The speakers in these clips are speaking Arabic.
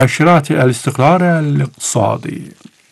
مؤشرات الاستقرار الاقتصادي.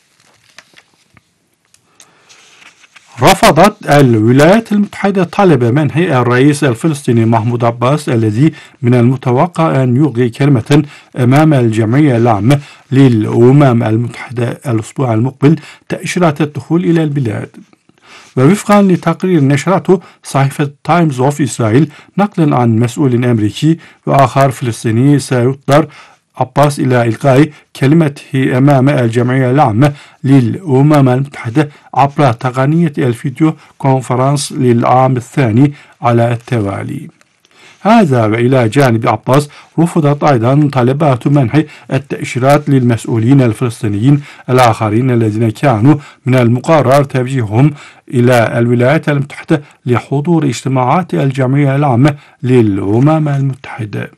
رفضت الولايات المتحدة طلب منح الرئيس الفلسطيني محمود عباس الذي من المتوقع أن يلقي كلمة أمام الجمعية العامة للأمم المتحدة الأسبوع المقبل تأشيرات الدخول إلى البلاد. ووفقا لتقرير نشرته صحيفة تايمز أوف إسرائيل نقلا عن مسؤول أمريكي وآخر فلسطيني سيضطر عباس إلى إلقاء كلمته أمام الجمعية العامة للأمم المتحدة عبر تقنية الفيديو كونفرنس للعام الثاني على التوالي. هذا وإلى جانب عباس رفضت أيضا طلبات منح التأشيرات للمسؤولين الفلسطينيين الآخرين الذين كانوا من المقرر توجيههم إلى الولايات المتحدة لحضور اجتماعات الجمعية العامة للأمم المتحدة.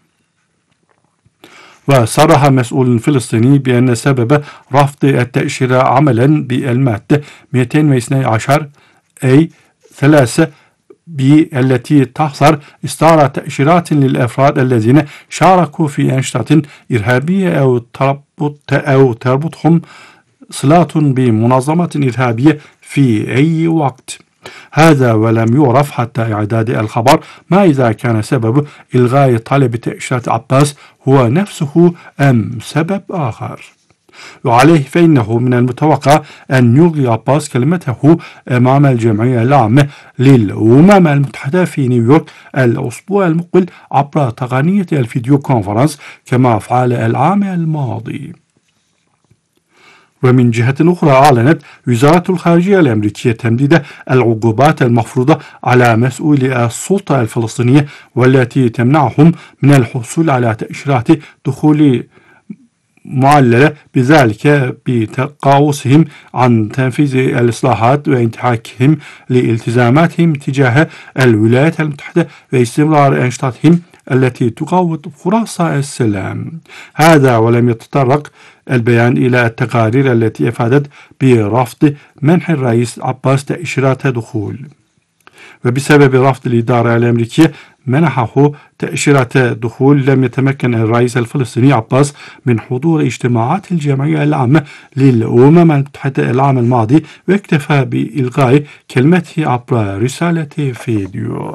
وصرح مسؤول فلسطيني بأن سبب رفض التأشيرة عملا بالمادة 212 A3 التي تحصر إصدار تأشيرات للأفراد الذين شاركوا في أنشطة إرهابية أو تربطهم صلات بمنظمة إرهابية في أي وقت. هذا ولم يعرف حتى إعداد الخبر ما إذا كان سبب إلغاء طلب تأشيرات عباس هو نفسه أم سبب آخر. وعليه فإنه من المتوقع أن يلغي عباس كلمته أمام الجمعية العامة للأمم المتحدة في نيويورك الأسبوع المقبل عبر تقنية الفيديو كونفرنس كما فعل العام الماضي. ومن جهة أخرى أعلنت وزارة الخارجية الأمريكية تمديد العقوبات المفروضة على مسؤولي السلطة الفلسطينية والتي تمنعهم من الحصول على تأشيرات دخول معللة، بذلك بتقاوسهم عن تنفيذ الإصلاحات وانتهاكهم لالتزاماتهم تجاه الولايات المتحدة واستمرار أنشطتهم التي تقوض فرص السلام. هذا ولم يتطرق البيان إلى التقارير التي أفادت برفض منح الرئيس عباس تأشيرات دخول. وبسبب رفض الإدارة الأمريكية منحه تأشيرات دخول لم يتمكن الرئيس الفلسطيني عباس من حضور اجتماعات الجمعية العامة للأمم المتحدة العام الماضي، واكتفى بإلغاء كلمته عبر رسالة فيديو.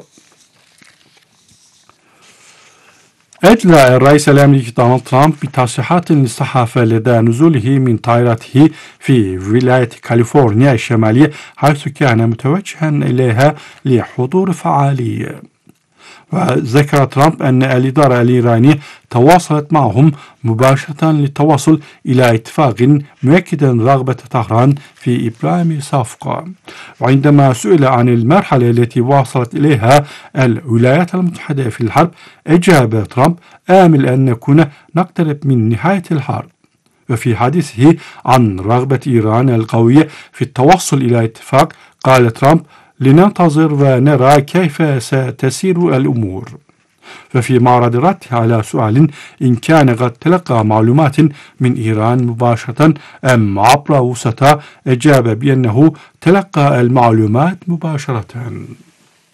أدلى الرئيس الأمريكي دونالد ترامب بتصريحات للصحافة لدى نزوله من طائرته في ولاية كاليفورنيا الشمالية، حيث كان متوجها إليها لحضور فعالية. وذكر ترامب أن الإدارة الإيرانية تواصلت معهم مباشرة للتوصل إلى اتفاق، مؤكدا رغبة طهران في إبرام صفقة. وعندما سئل عن المرحلة التي واصلت إليها الولايات المتحدة في الحرب، أجاب ترامب: آمل أن نكون نقترب من نهاية الحرب. وفي حديثه عن رغبة إيران القوية في التوصل إلى اتفاق، قال ترامب: لننتظر ونرى كيف ستسير الأمور. ففي معرض رده على سؤال إن كان قد تلقى معلومات من إيران مباشرة أم عبر وسطاء، أجاب بأنه تلقى المعلومات مباشرة.